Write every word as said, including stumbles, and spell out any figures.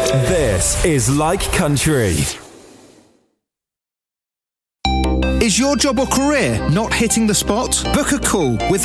This is Like Country. Is your job or career not hitting the spot? Book a call with